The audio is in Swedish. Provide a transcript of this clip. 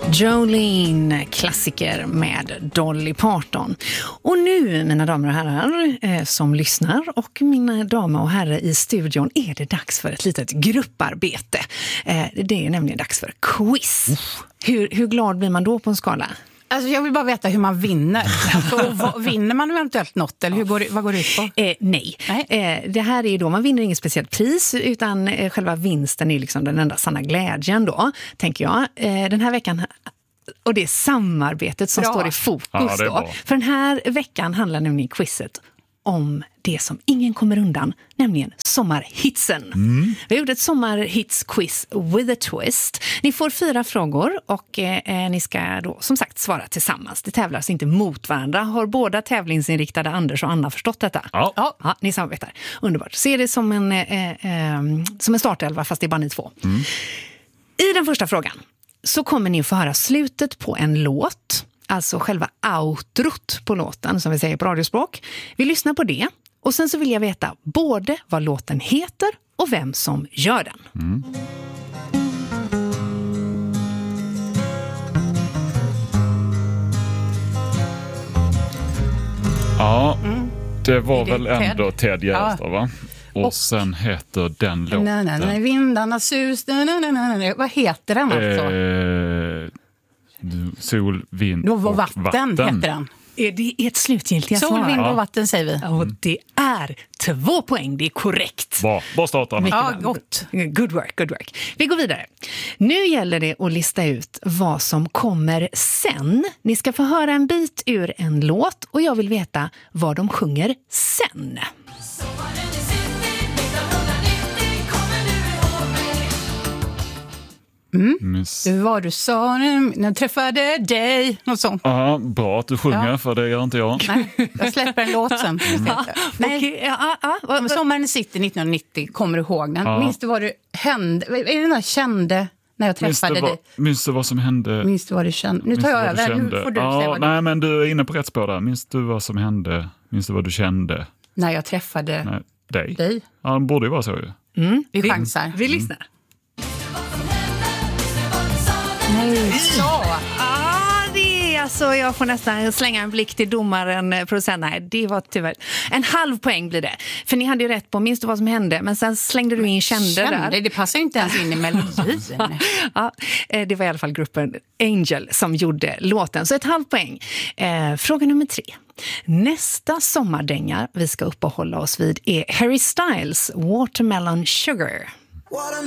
Jolene, klassiker med Dolly Parton. Och nu, mina damer och herrar som lyssnar och mina damer och herrar i studion, är det dags för ett litet grupparbete. Det är nämligen dags för quiz. Hur glad blir man då på en skala? Alltså jag vill bara veta hur man vinner. Alltså, vinner man eventuellt något? Eller vad går det ut på? Nej. Det här är ju då, man vinner inget speciellt pris, utan själva vinsten är liksom den enda sanna glädjen då, tänker jag. Den här veckan, och det är samarbetet som står i fokus då. För den här veckan handlar nämligen quizet om det som ingen kommer undan, nämligen sommarhitsen. Vi har gjort ett sommarhitsquiz with a twist. Ni får 4 frågor och ni ska då som sagt svara tillsammans. Det tävlas inte mot varandra. Har båda tävlingsinriktade Anders och Anna förstått detta? Ja, ni samarbetar. Underbart. Se det som en startelva, fast det är bara ni 2. I den första frågan så kommer ni att få höra slutet på en låt. Alltså själva outrot på låten, som vi säger på radiospråk. Vi lyssnar på det. Och sen så vill jag veta både vad låten heter och vem som gör den. Ja, det var väl ändå Ted Gärdestad, va? Och sen heter den låten... Vindarnas sus... Vad heter den alltså? Sol, vind och vatten heter den. Det är ett slutgiltiga svar. Sol, vind och vatten säger vi. Och det är 2 poäng, det är korrekt. Bra start, Anna. Ja, gott. Good work. Vi går vidare. Nu gäller det att lista ut vad som kommer sen. Ni ska få höra en bit ur en låt och jag vill veta vad de sjunger sen. Vad du sa när jag träffade dig, något sånt. Ja, bra att du sjunger, för det gör inte jag. Nej, jag släpper en låt sen. Sommaren City 1990, kommer du ihåg den? Minns du vad du hände? Är det den där kände när jag träffade dig? Minns du vad som hände? Minns du vad du kände? Nu tar jag över, nu får du säga vad nej, men du är inne på rätt spår där. Minns du vad som hände? Minns du vad du kände? När jag träffade dig? Ja, det borde ju vara så ju. Vi chansar. Vi lyssnar. Det är alltså, jag får nästan slänga en blick till domaren producent. Nej, det var tyvärr 0,5 poäng blir det. För ni hade ju rätt på, minst vad som hände, men sen slängde du in kände där. Det passar ju inte ens in i melodin. Ja, det var i alla fall gruppen Angel som gjorde låten. Så 0,5 poäng. Fråga nummer 3. Nästa sommardänga vi ska uppehålla oss vid är Harry Styles Watermelon Sugar.